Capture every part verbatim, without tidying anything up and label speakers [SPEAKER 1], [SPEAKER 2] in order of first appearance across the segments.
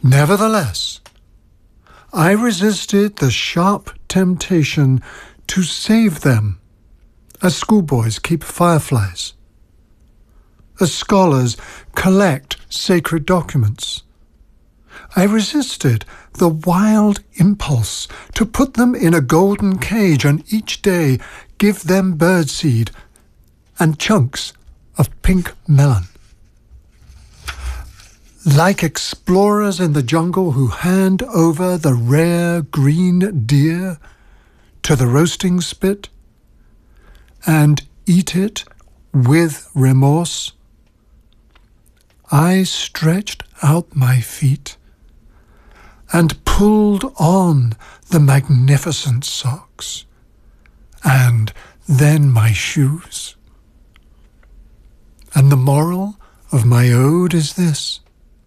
[SPEAKER 1] Nevertheless, I resisted the sharp temptation to save them, as schoolboys keep fireflies, as scholars collect sacred documents. I resisted the wild impulse to put them in a golden cage and each day give them birdseed and chunks of pink melon. Like explorers in the jungle who hand over the rare green deer to the roasting spit and eat it with remorse, I stretched out my feet and pulled on the magnificent socks, and then my shoes. And the moral of my ode is this: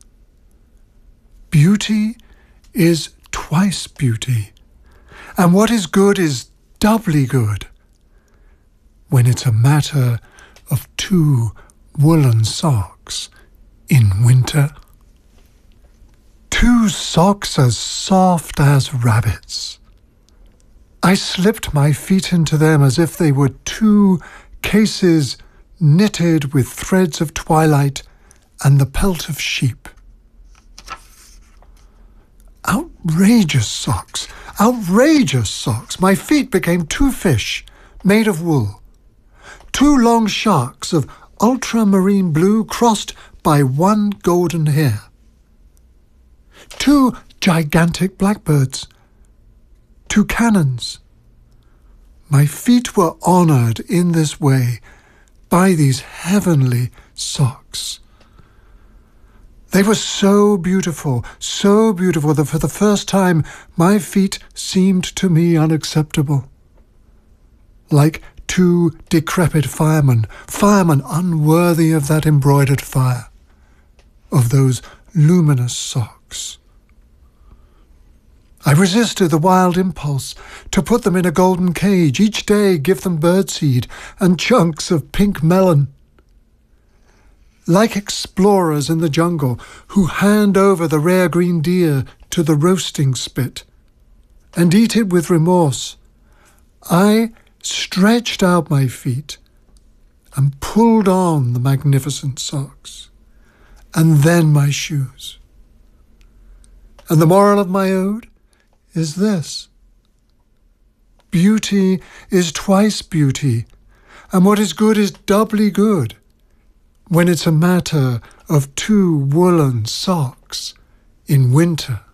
[SPEAKER 1] beauty is twice beauty, and what is good is doubly good when it's a matter of two woolen socks in winter. Two socks as soft as rabbits. I slipped my feet into them as if they were two cases knitted with threads of twilight and the pelt of sheep. Outrageous socks, outrageous socks. My feet became two fish made of wool, two long sharks of ultramarine blue crossed by one golden hair. Two gigantic blackbirds, two cannons. My feet were honoured in this way by these heavenly socks. They were so beautiful, so beautiful that for the first time my feet seemed to me unacceptable. Like two decrepit firemen, firemen unworthy of that embroidered fire, of those luminous socks. I resisted the wild impulse to put them in a golden cage, each day give them birdseed and chunks of pink melon. Like explorers in the jungle who hand over the rare green deer to the roasting spit and eat it with remorse, I stretched out my feet and pulled on the magnificent socks, and then my shoes. And the moral of my ode is this: beauty is twice beauty, and what is good is doubly good when it's a matter of two woolen socks in winter.